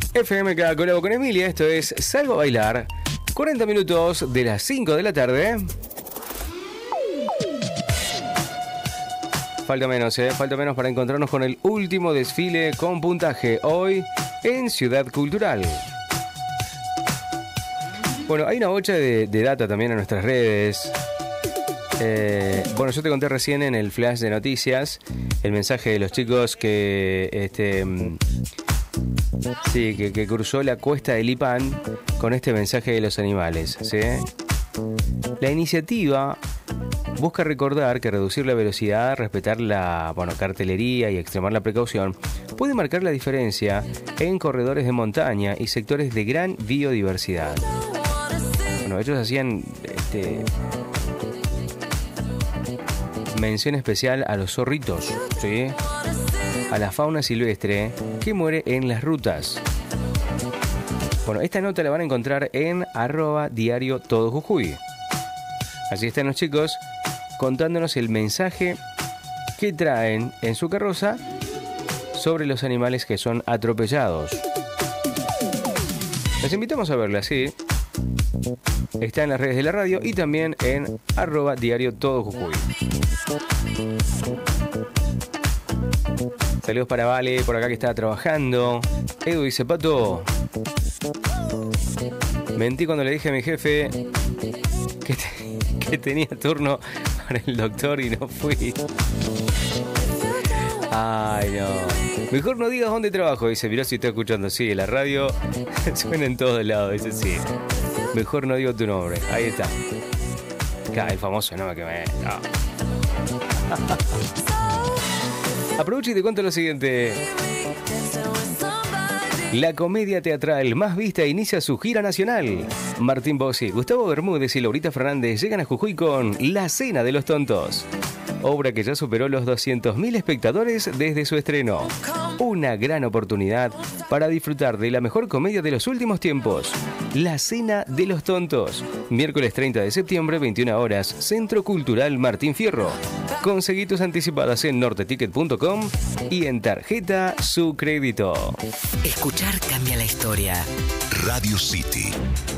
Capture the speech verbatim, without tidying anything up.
F M K colabo con Emilia, esto es Salgo a Bailar. cuarenta minutos de las cinco de la tarde. Falta menos, ¿eh? Falta menos para encontrarnos con el último desfile con puntaje hoy en Ciudad Cultural. Bueno, hay una bocha de, de data también en nuestras redes. Eh, bueno, yo te conté recién en el flash de noticias el mensaje de los chicos que este sí, que, que cruzó la cuesta de Lipán con este mensaje de los animales, ¿sí? La iniciativa busca recordar que reducir la velocidad, respetar la bueno, cartelería y extremar la precaución puede marcar la diferencia en corredores de montaña y sectores de gran biodiversidad. Bueno, ellos hacían este, mención especial a los zorritos, ¿sí? A la fauna silvestre que muere en las rutas. Bueno, esta nota la van a encontrar en arroba diario todo Jujuy. Así están los chicos contándonos el mensaje que traen en su carroza sobre los animales que son atropellados. Les invitamos a verla, ¿sí? Está en las redes de la radio y también en arroba diario todo Jujuy. Saludos para Vale, por acá que está trabajando. Edu dice, Pato, mentí cuando le dije a mi jefe que, te, que tenía turno para el doctor y no fui. Ay, no. Mejor no digas dónde trabajo, dice. Mirá si está escuchando. Sí, la radio suena en todos lados, dice, sí. Mejor no digo tu nombre. Ahí está. Acá, el famoso, no, que me... No. Aprovecho y te cuento lo siguiente. La comedia teatral más vista inicia su gira nacional. Martín Bossi, Gustavo Bermúdez y Laurita Fernández llegan a Jujuy con La Cena de los Tontos. Obra que ya superó los doscientos mil espectadores desde su estreno. Una gran oportunidad para disfrutar de la mejor comedia de los últimos tiempos. La Cena de los Tontos. Miércoles treinta de septiembre, veintiuna horas, Centro Cultural Martín Fierro. Conseguí tus anticipadas en norteticket punto com y en tarjeta Su Crédito. Escuchar cambia la historia. Radio City.